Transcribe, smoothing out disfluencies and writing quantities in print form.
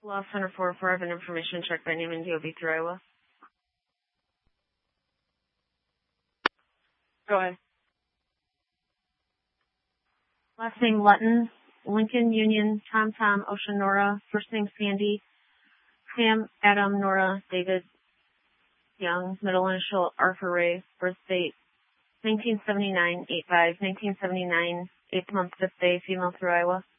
Law Center 404, I have an information check by name and DOB through Iowa. Go ahead. Last name Lutton, Lincoln, Union, Tom, Ocean, Nora. First name Sandy, Sam, Adam, Nora, David, Young. Middle initial Arthur Ray. Birth date 1979, 8/5, 1979, 8th month, 5th day, female through Iowa.